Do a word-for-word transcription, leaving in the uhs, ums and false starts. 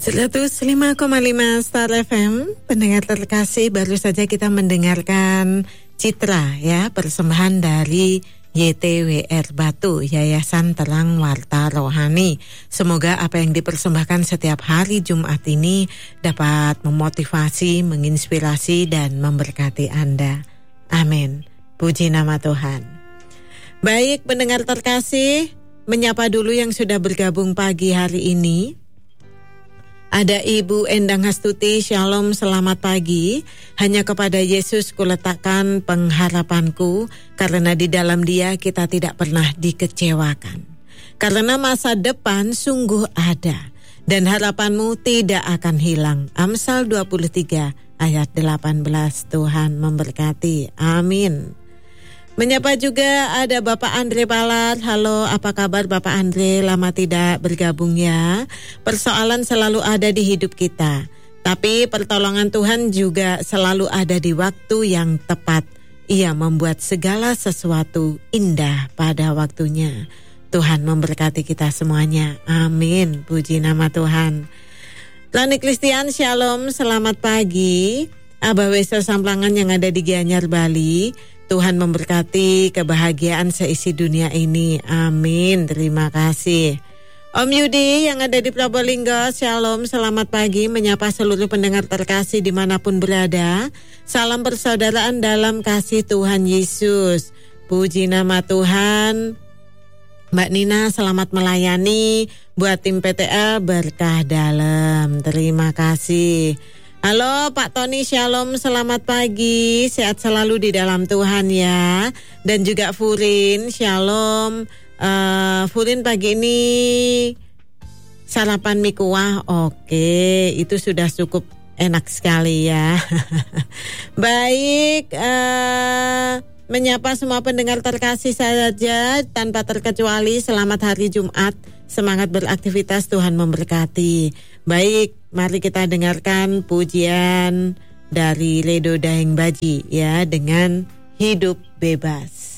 seratus lima koma lima Star F M, pendengar terkasih, baru saja kita mendengarkan Citra ya, persembahan dari Y T W R Batu, Yayasan Terang Warta Rohani. Semoga apa yang dipersembahkan setiap hari Jumat ini dapat memotivasi, menginspirasi, dan memberkati Anda. Amin. Puji nama Tuhan. Baik, pendengar terkasih, menyapa dulu yang sudah bergabung pagi hari ini. Ada Ibu Endang Hastuti, Shalom, selamat pagi. Hanya kepada Yesus kuletakkan pengharapanku, karena di dalam Dia kita tidak pernah dikecewakan. Karena masa depan sungguh ada, dan harapanmu tidak akan hilang. Amsal dua puluh tiga ayat delapan belas. Tuhan memberkati. Amin. Menyapa juga ada Bapak Andre Palar. Halo, apa kabar Bapak Andre? Lama tidak bergabung ya. Persoalan selalu ada di hidup kita, tapi pertolongan Tuhan juga selalu ada di waktu yang tepat. Ia membuat segala sesuatu indah pada waktunya. Tuhan memberkati kita semuanya. Amin. Puji nama Tuhan. Rani Kristian, Shalom, selamat pagi. Abah Wesa Samplangan yang ada di Gianyar, Bali. Tuhan memberkati kebahagiaan seisi dunia ini. Amin. Terima kasih. Om Yudi yang ada di Probolinggo, Shalom, selamat pagi. Menyapa seluruh pendengar terkasih dimanapun berada. Salam persaudaraan dalam kasih Tuhan Yesus. Puji nama Tuhan. Mbak Nina, selamat melayani. Buat tim P T L, berkah dalam. Terima kasih. Halo Pak Tony, Shalom, selamat pagi, sehat selalu di dalam Tuhan ya. Dan juga Furin, Shalom. uh, Furin pagi ini sarapan mie kuah, oke, itu sudah cukup enak sekali ya. Baik, uh, menyapa semua pendengar terkasih saja tanpa terkecuali, selamat hari Jumat, semangat beraktivitas, Tuhan memberkati. Baik, mari kita dengarkan pujian dari Ledo Daeng Baji ya, dengan Hidup Bebas.